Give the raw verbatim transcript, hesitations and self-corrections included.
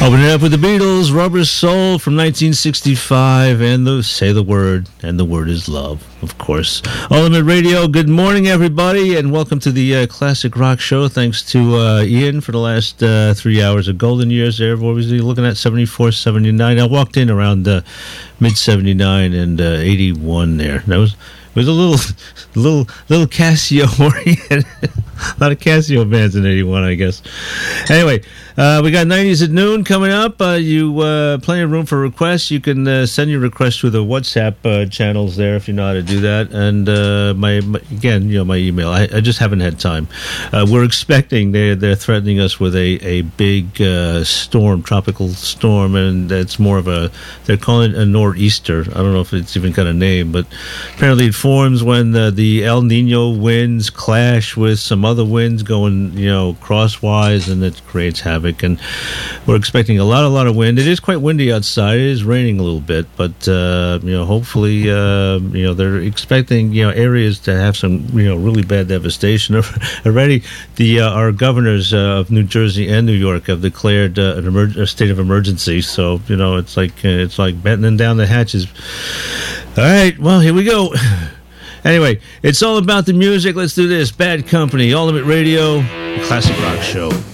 Opening up with the Beatles, Rubber Soul from nineteen sixty-five, and the Say the Word, and the word is love, of course. Ultimate Radio, good morning, everybody, and welcome to the uh, Classic Rock Show. Thanks to uh, Ian for the last uh, three hours of golden years there. What was he looking at? seventy-four, seventy-nine. I walked in around uh, mid seventy-nine and uh, eighty-one there. That was... It was a little, little, little Casio oriented. A lot of Casio bands in eighty-one, I guess. Anyway, uh, we got nineties at noon coming up. Uh, you uh, plenty of room for requests. You can uh, send your requests through the WhatsApp uh, channels there if you know how to do that. And uh, my, my again, you know, my email. I, I just haven't had time. Uh, we're expecting they they're threatening us with a a big uh, storm, tropical storm, and it's more of a they're calling it a nor'easter. I don't know if it's even got a name, but apparently it forms when uh, the El Nino winds clash with some other winds going, you know, crosswise, and it creates havoc. And we're expecting a lot, a lot of wind. It is quite windy outside. It is raining a little bit, but uh, you know, hopefully, uh, you know, they're expecting, you know, areas to have some, you know, really bad devastation. Already, the uh, our governors uh, of New Jersey and New York have declared uh, an emer- a state of emergency. So you know, it's like uh, it's like battening down the hatches. All right, well, here we go. Anyway, it's all about the music. Let's do this. Bad Company, Ultimate Radio, Classic Rock Show.